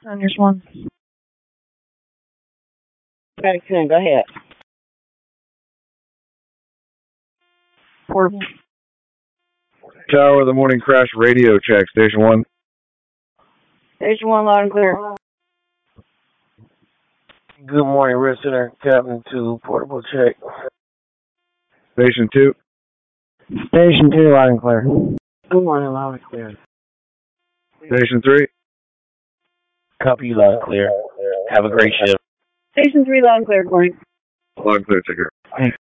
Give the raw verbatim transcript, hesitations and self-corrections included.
There's one. Okay, go ahead. Portable. Tower of the Morning Crash radio check, station one. Station one, loud and clear. Good morning, Red Center, Captain two, portable check. Station two. Station two, loud and clear. Good morning, loud and clear. Station three. Copy you loud and clear. Have a great shift. Station three, loud and clear, good morning. Loud and clear, take care.